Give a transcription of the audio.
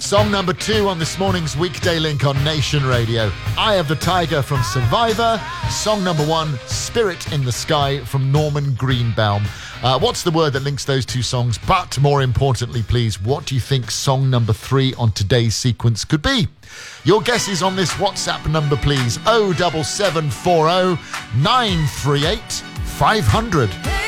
Song number 2 on this morning's Weekday Link on Nation Radio. Eye of the Tiger from Survivor. Song number 1, Spirit in the Sky from Norman Greenbaum. What's the word that links those two songs? But more importantly, please, what do you think song number 3 on today's sequence could be? Your guesses on this WhatsApp number, please. 07740 938 500.